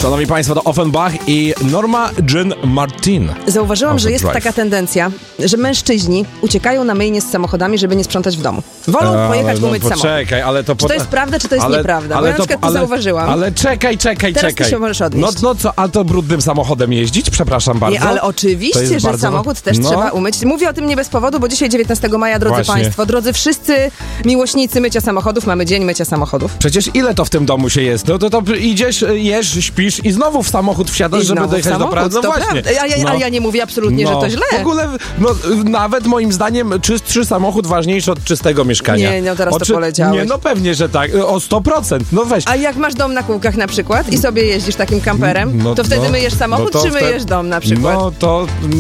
Szanowni Państwo, to Offenbach i Norma Jean Martin. Zauważyłam, że jest Overdrive. taka tendencja, że mężczyźni uciekają na myjnie z samochodami, żeby nie sprzątać w domu. Wolą pojechać umyć samochód. Poczekaj, ale to... Czy to jest prawda, czy to jest nieprawda? Bo ja na przykład to zauważyłam. Ale czekaj. Teraz ty się możesz odnieść. No co, a to brudnym samochodem jeździć? Przepraszam bardzo. Nie, ale oczywiście, że bardzo... samochód też trzeba umyć. Mówię o tym nie bez powodu, bo dzisiaj 19 maja, drodzy Właśnie. Państwo, drodzy wszyscy miłośnicy mycia samochodów, mamy dzień mycia samochodów. Przecież ile to w tym domu się jest? No to idziesz, jesz, śpisz i znowu w samochód wsiadasz, żeby dojechać do pracy. No właśnie. Ale ja nie mówię absolutnie, że to źle. W ogóle, nawet moim zdaniem czystszy samochód ważniejszy od czystego mieszkania. Nie, teraz to poleciałeś. Nie, no pewnie, że tak. O 100%. No weź. A jak masz dom na kółkach na przykład i sobie jeździsz takim kamperem, to wtedy myjesz samochód, czy myjesz dom na przykład? No to